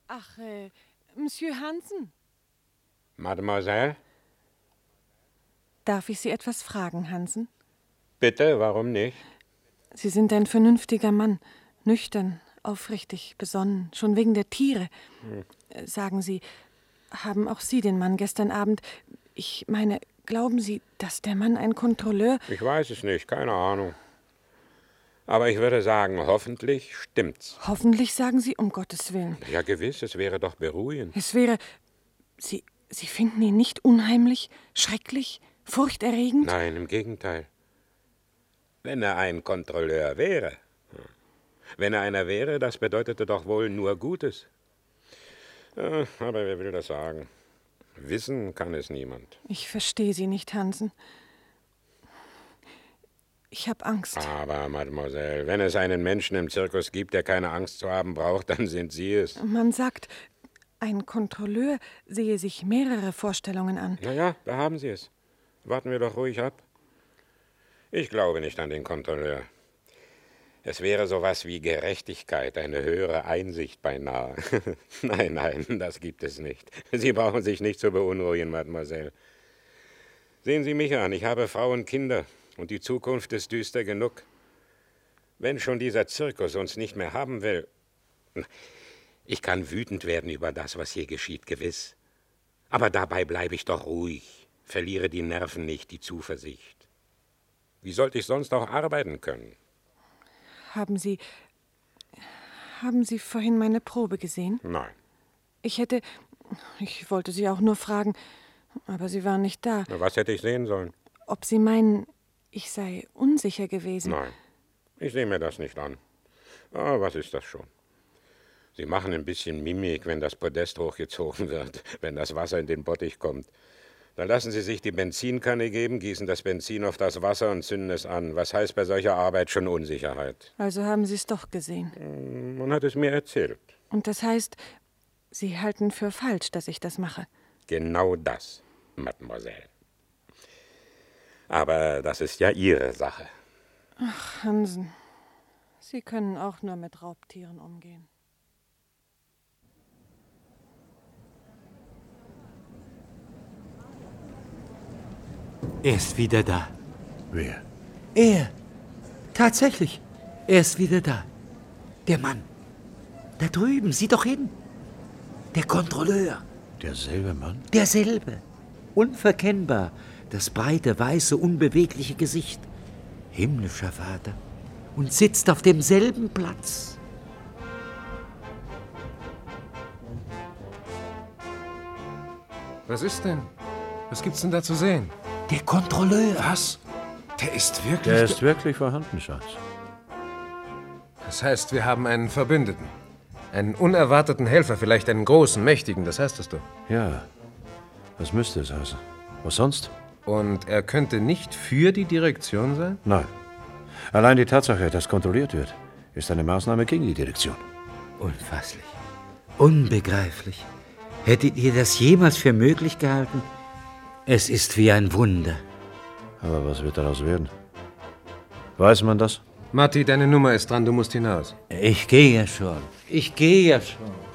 Ach, Monsieur Hansen. Mademoiselle? Darf ich Sie etwas fragen, Hansen? Bitte, warum nicht? Sie sind ein vernünftiger Mann, nüchtern, aufrichtig, besonnen, schon wegen der Tiere. Sagen Sie, haben auch Sie den Mann gestern Abend... Ich meine, glauben Sie, dass der Mann ein Kontrolleur... Ich weiß es nicht, keine Ahnung. Aber ich würde sagen, hoffentlich stimmt's. Hoffentlich, sagen Sie, um Gottes Willen. Ja, gewiss, es wäre doch beruhigend. Es wäre... Sie finden ihn nicht unheimlich, schrecklich, furchterregend? Nein, im Gegenteil. Wenn er ein Kontrolleur wäre. Wenn er einer wäre, das bedeutete doch wohl nur Gutes. Aber wer will das sagen? Wissen kann es niemand. Ich verstehe Sie nicht, Hansen. Ich habe Angst. Aber, Mademoiselle, wenn es einen Menschen im Zirkus gibt, der keine Angst zu haben braucht, dann sind Sie es. Man sagt, ein Kontrolleur sehe sich mehrere Vorstellungen an. Na ja, da haben Sie es. Warten wir doch ruhig ab. Ich glaube nicht an den Kontrolleur. Es wäre sowas wie Gerechtigkeit, eine höhere Einsicht beinahe. Nein, das gibt es nicht. Sie brauchen sich nicht zu beunruhigen, Mademoiselle. Sehen Sie mich an, ich habe Frau und Kinder und die Zukunft ist düster genug. Wenn schon dieser Zirkus uns nicht mehr haben will... Ich kann wütend werden über das, was hier geschieht, gewiss. Aber dabei bleibe ich doch ruhig, verliere die Nerven nicht, die Zuversicht. Wie sollte ich sonst auch arbeiten können? Haben Sie vorhin meine Probe gesehen? Nein. Ich wollte Sie auch nur fragen, aber Sie waren nicht da. Na, was hätte ich sehen sollen? Ob Sie meinen, ich sei unsicher gewesen? Nein, ich sehe mir das nicht an. Ah, was ist das schon? Sie machen ein bisschen Mimik, wenn das Podest hochgezogen wird, wenn das Wasser in den Bottich kommt. Dann lassen Sie sich die Benzinkanne geben, gießen das Benzin auf das Wasser und zünden es an. Was heißt bei solcher Arbeit schon Unsicherheit? Also haben Sie es doch gesehen. Man hat es mir erzählt. Und das heißt, Sie halten für falsch, dass ich das mache? Genau das, Mademoiselle. Aber das ist ja Ihre Sache. Ach, Hansen, Sie können auch nur mit Raubtieren umgehen. Er ist wieder da. Wer? Er. Tatsächlich. Er ist wieder da. Der Mann. Da drüben, sieh doch hin. Der Kontrolleur. Derselbe Mann? Derselbe. Unverkennbar. Das breite, weiße, unbewegliche Gesicht. Himmlischer Vater. Und sitzt auf demselben Platz. Was ist denn? Was gibt's denn da zu sehen? Der Kontrolleur. Was? Der ist wirklich... Der ist wirklich vorhanden, Schatz. Das heißt, wir haben einen Verbündeten. Einen unerwarteten Helfer, vielleicht einen großen, mächtigen, das heißt es doch. Ja, das müsste es heißen. Was sonst? Und er könnte nicht für die Direktion sein? Nein. Allein die Tatsache, dass kontrolliert wird, ist eine Maßnahme gegen die Direktion. Unfasslich. Unbegreiflich. Hättet ihr das jemals für möglich gehalten? Es ist wie ein Wunder. Aber was wird daraus werden? Weiß man das? Matti, deine Nummer ist dran, du musst hinaus. Ich gehe ja schon.